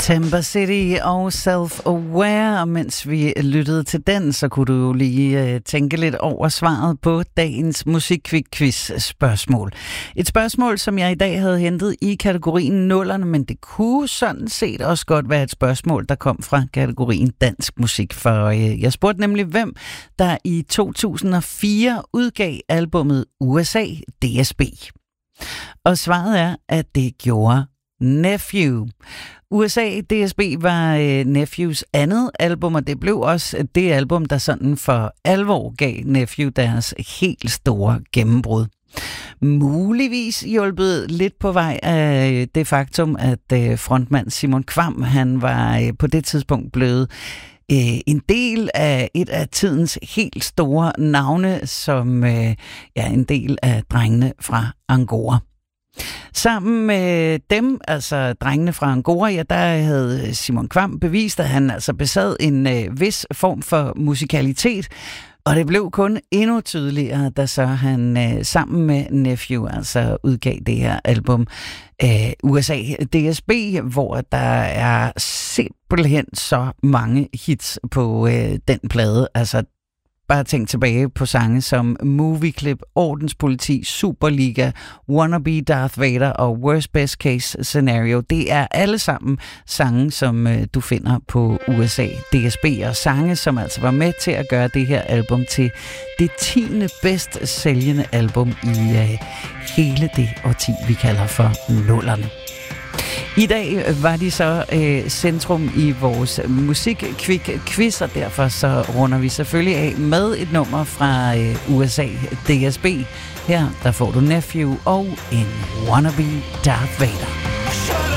Timber City og Self-Aware, og mens vi lyttede til den, så kunne du jo lige tænke lidt over svaret på dagens musikquiz-spørgsmål. Et spørgsmål, som jeg i dag havde hentet i kategorien nullerne, men det kunne sådan set også godt være et spørgsmål, der kom fra kategorien dansk musik, for jeg spurgte nemlig, hvem der i 2004 udgav albummet USA DSB. Og svaret er, at det gjorde Nephew. USA DSB var Nephews andet album, og det blev også det album, der sådan for alvor gav Nephew deres helt store gennembrud. Muligvis hjulpet lidt på vej af det faktum, at frontmand Simon Kvamm, han var på det tidspunkt blevet en del af et af tidens helt store navne, som en del af drengene fra Angora. Sammen med dem, altså drengene fra Angora, ja, der havde Simon Kvamm bevist, at han altså besad en vis form for musikalitet, og det blev kun endnu tydeligere, da så han sammen med Nephew altså udgav det her album USA DSB, hvor der er simpelthen så mange hits på den plade. Altså bare tænk tilbage på sange som Movie Clip, Ordenspoliti, Superliga, Wannabe Darth Vader og Worst Best Case Scenario. Det er alle sammen sange, som du finder på USA DSB, og sange, som altså var med til at gøre det her album til det 10. bedst sælgende album i hele det årti, vi kalder for nullerne. I dag var de så centrum i vores musikquiz, og derfor så runder vi selvfølgelig af med et nummer fra USA DSB. Her der får du Nephew og en Wannabe Darth Vader.